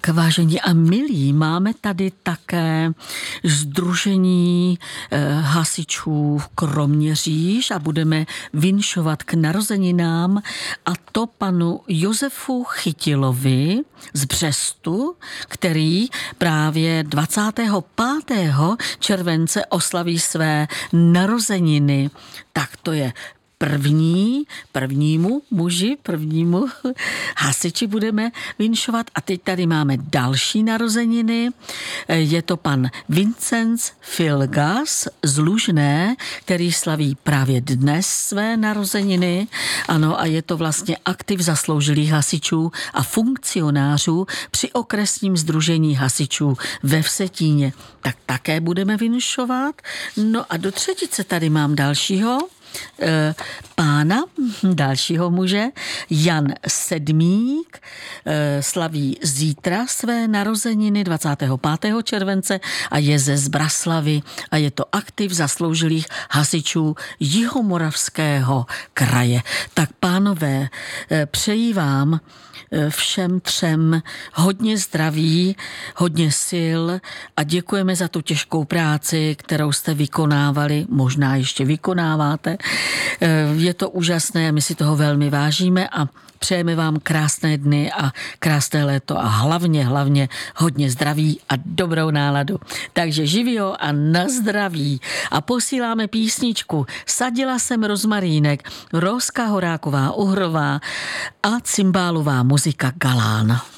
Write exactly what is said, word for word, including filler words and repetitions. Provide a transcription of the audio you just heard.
Tak, vážení a milí, máme tady také sdružení eh, hasičů v Kroměříž a budeme vinšovat k narozeninám, a to panu Josefu Chytilovi z Břestu, který právě dvacátého pátého července oslaví své narozeniny. Tak to je První, prvnímu muži, prvnímu hasiči budeme vinšovat. A teď tady máme další narozeniny. Je to pan Vincenc Filgas z Lužné, který slaví právě dnes své narozeniny. Ano, a je to vlastně aktiv zasloužilých hasičů a funkcionářů při okresním sdružení hasičů ve Vsetíně. Tak také budeme vinšovat. No a do třetice tady mám dalšího pána, dalšího muže, Jan Sedmík, slaví zítra své narozeniny dvacátého pátého července a je ze Zbraslavy a je to aktiv zasloužilých hasičů Jihomoravského kraje. Tak pánové, přeji vám všem třem hodně zdraví, hodně sil a děkujeme za tu těžkou práci, kterou jste vykonávali, možná ještě vykonáváte. Je to úžasné, my si toho velmi vážíme a přejeme vám krásné dny a krásné léto a hlavně, hlavně hodně zdraví a dobrou náladu. Takže živio a na zdraví. A posíláme písničku Sadila jsem rozmarínek, Rózka Horáková Uhrová a cymbálová muzika Galán.